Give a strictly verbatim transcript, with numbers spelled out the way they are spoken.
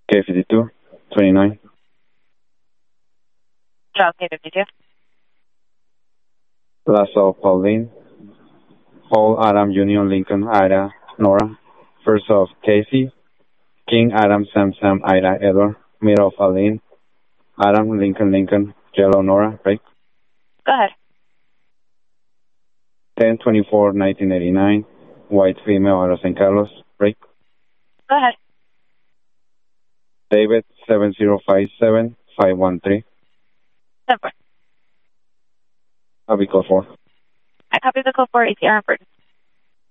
K fifty-two, twenty-nine. Charles K fifty-two. Lasso Pauline. Paul Adam Junior Lincoln Ida Nora. First of Casey. King Adam Sam Sam Ida Edward. Middle of Aline. Adam Lincoln Lincoln Jello Nora, right? Go ahead. ten twenty-four nineteen eighty-nine. White female out of Saint Carlos, right? Go ahead. David seven zero five seven five one three. Number. I'll be code four. I copy the code for A T R in Burton.